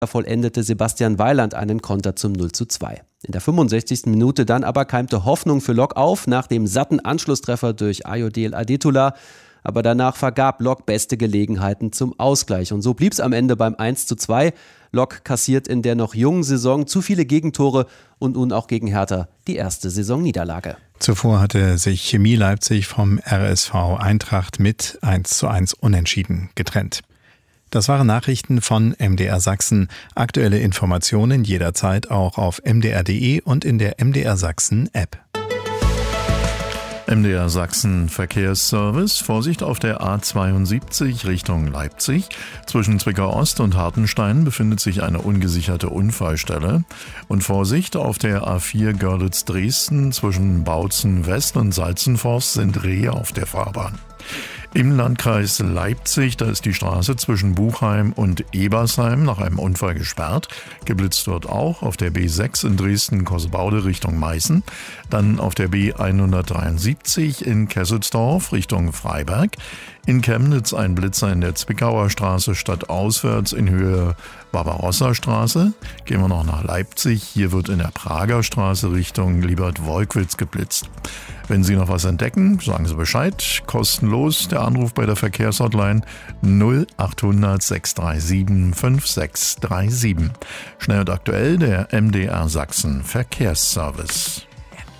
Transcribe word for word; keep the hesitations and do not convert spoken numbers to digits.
vollendete Sebastian Weiland einen Konter zum null zu zwei. In der fünfundsechzigsten Minute dann aber keimte Hoffnung für Lok auf nach dem satten Anschlusstreffer durch Ayodele Adetola. Aber danach vergab Lok beste Gelegenheiten zum Ausgleich. Und so blieb es am Ende beim eins zu zwei. Lok kassiert in der noch jungen Saison zu viele Gegentore und nun auch gegen Hertha die erste Saisonniederlage. Zuvor hatte sich Chemie Leipzig vom R S V Eintracht mit eins zu eins unentschieden getrennt. Das waren Nachrichten von M D R Sachsen. Aktuelle Informationen jederzeit auch auf m d r punkt d e und in der M D R Sachsen App. M D R Sachsen Verkehrsservice. Vorsicht auf der A zweiundsiebzig Richtung Leipzig. Zwischen Zwickau Ost und Hartenstein befindet sich eine ungesicherte Unfallstelle. Und Vorsicht auf der A vier Görlitz-Dresden. Zwischen Bautzen West und Salzenforst sind Rehe auf der Fahrbahn. Im Landkreis Leipzig, da ist die Straße zwischen Buchheim und Ebersheim nach einem Unfall gesperrt. Geblitzt wird auch auf der B sechs in Dresden-Kosbaude Richtung Meißen. Dann auf der B hundertdreiundsiebzig in Kesselsdorf Richtung Freiberg. In Chemnitz ein Blitzer in der Zwickauer Straße stadtauswärts in Höhe Barbarossa-Straße. Gehen wir noch nach Leipzig. Hier wird in der Prager Straße Richtung Liebert-Wolkwitz geblitzt. Wenn Sie noch was entdecken, sagen Sie Bescheid. Kostenlos der Anruf bei der Verkehrshotline null achthundert sechs drei sieben fünf sechs drei sieben. Schnell und aktuell der M D R Sachsen Verkehrsservice.